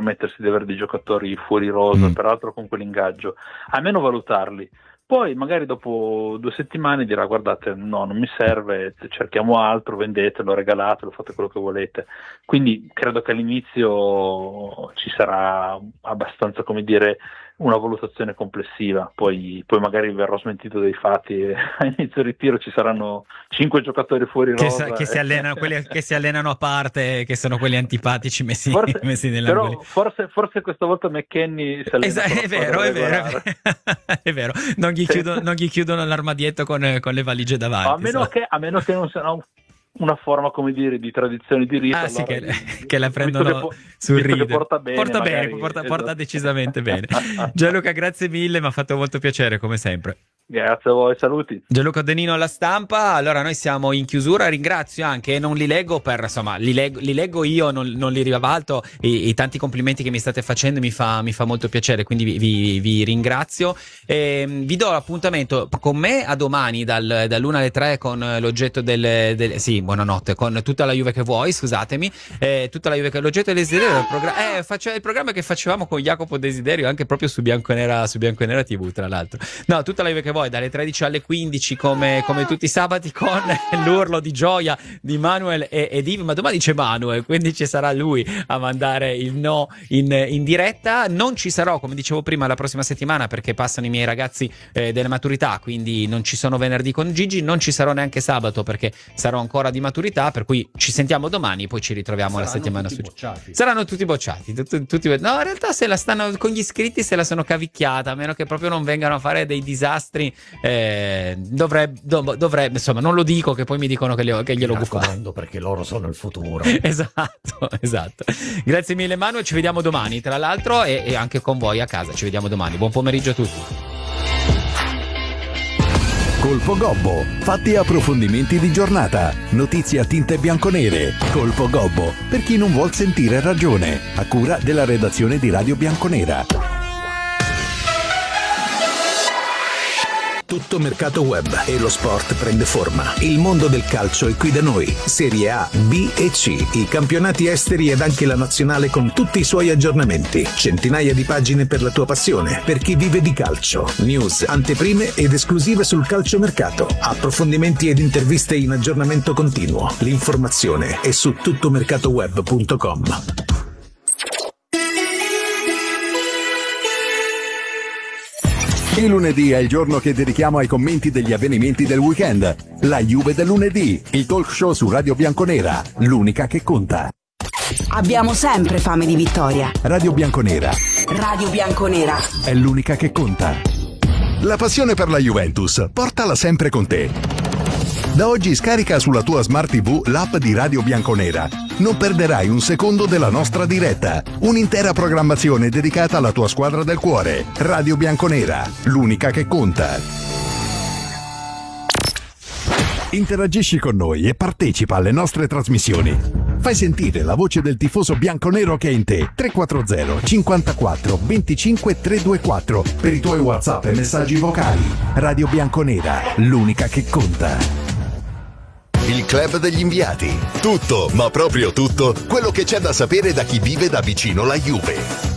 permettersi di avere dei giocatori fuori rosa, peraltro con quell'ingaggio, almeno valutarli. Poi magari dopo 2 settimane dirà: guardate, no, non mi serve, cerchiamo altro, vendetelo, regalatelo, fate quello che volete. Quindi credo che all'inizio ci sarà abbastanza, come dire, una valutazione complessiva, poi magari verrò smentito dai fatti e a inizio ritiro ci saranno 5 giocatori fuori rosa che si allenano, quelli che si allenano a parte, che sono quelli antipatici messi Però nell'angolo. forse questa volta McKennie si allena è vero. È vero, non gli chiudono l'armadietto con le valigie davanti. A meno che non siano una forma, come dire, di tradizione di rito. Sì, che la prendono sul ridere. Porta decisamente bene. Gianluca, grazie mille, mi ha fatto molto piacere come sempre. Grazie a voi, saluti. Gianluca Denino alla Stampa. Allora noi siamo in chiusura, ringrazio anche, non li leggo li leggo io, non li rivalto, i tanti complimenti che mi state facendo, mi fa molto piacere, quindi vi ringrazio. Vi do l'appuntamento con me a domani dall'1 alle 3 con l'oggetto sì, buonanotte, con tutta la Juve che vuoi, scusatemi, tutta la Juve che l'oggetto del desiderio, il programma che facevamo con Jacopo Desiderio anche proprio su Bianconera TV, tra l'altro. No, tutta la Juve che vuoi dalle 13 alle 15 come tutti i sabati, con l'urlo di gioia di Manuel e Div, ma domani c'è Manuel, quindi ci sarà lui a mandare il no in diretta. Non ci sarò, come dicevo prima, la prossima settimana perché passano i miei ragazzi delle maturità, quindi non ci sono venerdì con Gigi, non ci sarò neanche sabato perché sarò ancora di maturità, per cui ci sentiamo domani, poi ci ritroviamo la settimana successiva. Saranno tutti bocciati, tutti. No, in realtà se la stanno con gli iscritti, se la sono cavicchiata, a meno che proprio non vengano a fare dei disastri. Dovrebbe, insomma, non lo dico che poi mi dicono che glielo guffando, perché loro sono il futuro. Esatto. Grazie mille Manuel, ci vediamo domani tra l'altro, e anche con voi a casa ci vediamo domani. Buon pomeriggio a tutti. Colpo Gobbo, fatti e approfondimenti di giornata, notizie a tinte bianconere. Colpo Gobbo, per chi non vuol sentire ragione, a cura della redazione di Radio Bianconera. Tutto mercato web e lo sport prende forma. Il mondo del calcio è qui da noi. Serie A, B e C, i campionati esteri ed anche la nazionale con tutti i suoi aggiornamenti. Centinaia di pagine per la tua passione, per chi vive di calcio. News, anteprime ed esclusive sul calciomercato. Approfondimenti ed interviste in aggiornamento continuo. L'informazione è su tuttomercatoweb.com. Il lunedì è il giorno che dedichiamo ai commenti degli avvenimenti del weekend. La Juve del lunedì, il talk show su Radio Bianconera, l'unica che conta. Abbiamo sempre fame di vittoria. Radio Bianconera. Radio Bianconera. È l'unica che conta. La passione per la Juventus, portala sempre con te. Da oggi scarica sulla tua Smart TV l'app di Radio Bianconera. Non perderai un secondo della nostra diretta. Un'intera programmazione dedicata alla tua squadra del cuore. Radio Bianconera, l'unica che conta. Interagisci con noi e partecipa alle nostre trasmissioni. Fai sentire la voce del tifoso bianconero che è in te. 340 54 25 324 per i tuoi WhatsApp e messaggi vocali. Radio Bianconera, l'unica che conta. Il Club degli Inviati. Tutto, ma proprio tutto, quello che c'è da sapere da chi vive da vicino la Juve.